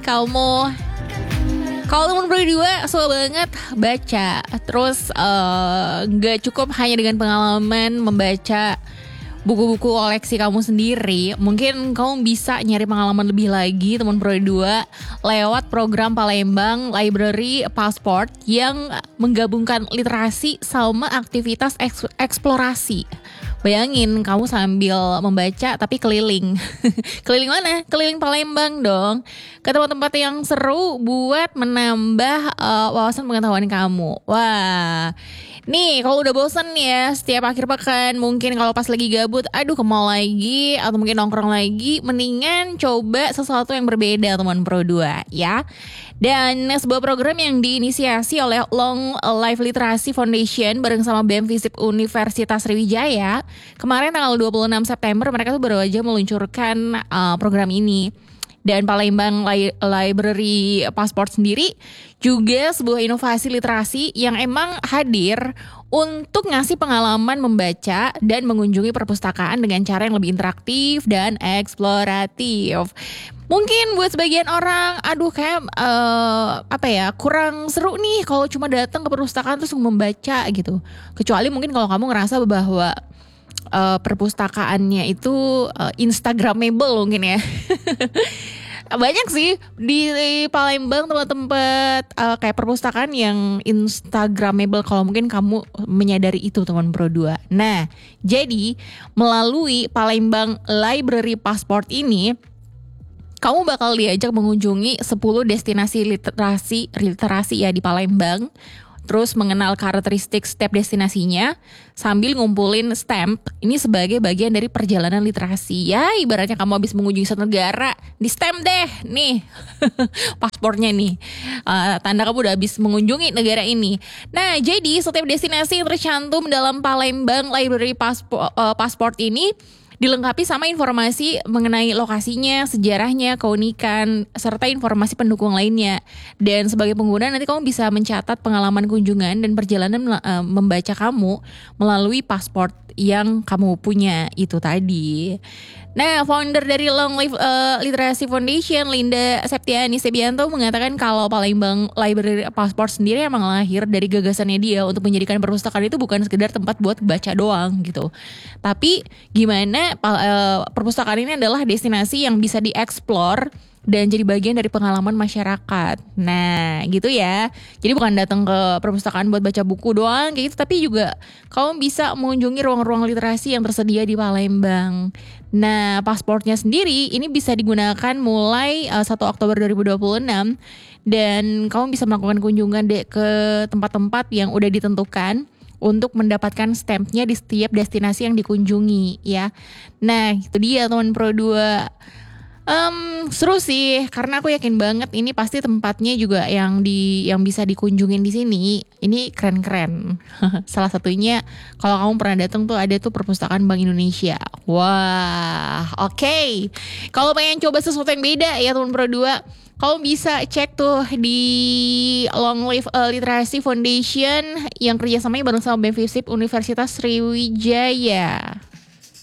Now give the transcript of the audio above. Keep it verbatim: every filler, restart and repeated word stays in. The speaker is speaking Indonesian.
kamu. Kalau teman berdua suka banget baca, terus uh, gak cukup hanya dengan pengalaman membaca buku-buku koleksi kamu sendiri, mungkin kamu bisa nyari pengalaman lebih lagi teman berdua lewat program Palembang Library Passport yang menggabungkan literasi sama aktivitas eks- eksplorasi. Bayangin kamu sambil membaca tapi keliling. Keliling mana? Keliling Palembang dong. Ke tempat-tempat yang seru buat menambah uh, wawasan pengetahuan kamu. Wah. Nih kalau udah bosen ya setiap akhir pekan, mungkin kalau pas lagi gabut, aduh ke mall lagi atau mungkin nongkrong lagi, mendingan coba sesuatu yang berbeda teman Pro dua ya. Dan sebuah program yang diinisiasi oleh Long Life Literacy Foundation bareng sama B E M FISIP Universitas Sriwijaya. Kemarin tanggal dua puluh enam September mereka tuh baru aja meluncurkan uh, program ini. Dan Palembang Li- Library Passport sendiri juga sebuah inovasi literasi yang emang hadir untuk ngasih pengalaman membaca dan mengunjungi perpustakaan dengan cara yang lebih interaktif dan eksploratif. Mungkin buat sebagian orang, aduh kayak uh, apa ya kurang seru nih kalau cuma datang ke perpustakaan terus membaca gitu. Kecuali mungkin kalau kamu ngerasa bahwa uh, perpustakaannya itu uh, Instagramable mungkin ya. Banyak sih di, di Palembang tempat-tempat uh, kayak perpustakaan yang Instagramable kalau mungkin kamu menyadari itu teman Pro dua. Nah, jadi melalui Palembang Library Passport ini kamu bakal diajak mengunjungi sepuluh destinasi literasi literasi ya di Palembang. Terus mengenal karakteristik setiap destinasinya sambil ngumpulin stamp. Ini sebagai bagian dari perjalanan literasi. Ya ibaratnya kamu habis mengunjungi satu negara, di stamp deh nih paspornya nih. Uh, tanda kamu udah habis mengunjungi negara ini. Nah jadi setiap destinasi yang tercantum dalam Palembang Library Passport, uh, Passport ini dilengkapi sama informasi mengenai lokasinya, sejarahnya, keunikan, serta informasi pendukung lainnya. Dan sebagai pengguna nanti kamu bisa mencatat pengalaman kunjungan dan perjalanan uh, membaca kamu melalui paspor yang kamu punya itu tadi. Nah, founder dari Long Life uh, Literacy Foundation, Linda Septiani Sebianto mengatakan kalau Palembang Library Passport sendiri emang lahir dari gagasannya dia untuk menjadikan perpustakaan itu bukan sekedar tempat buat baca doang gitu. Tapi gimana uh, perpustakaan ini adalah destinasi yang bisa dieksplor dan jadi bagian dari pengalaman masyarakat. Nah gitu ya. Jadi bukan datang ke perpustakaan buat baca buku doang kayak gitu, tapi juga kamu bisa mengunjungi ruang-ruang literasi yang tersedia di Palembang. Nah pasportnya sendiri ini bisa digunakan mulai uh, satu Oktober dua ribu dua puluh enam. Dan kamu bisa melakukan kunjungan deh ke tempat-tempat yang udah ditentukan untuk mendapatkan stampnya di setiap destinasi yang dikunjungi ya. Nah itu dia teman Pro dua. Um, seru sih karena aku yakin banget ini pasti tempatnya juga yang di yang bisa dikunjungin di sini ini keren-keren. Salah satunya kalau kamu pernah datang tuh ada tuh perpustakaan Bank Indonesia. Wah, oke. Okay. Kalau pengen coba sesuatu yang beda ya teman Pro dua, kamu bisa cek tuh di Long Life uh, Literacy Foundation yang kerjasamanya bareng sama B E M FISIP Universitas Sriwijaya.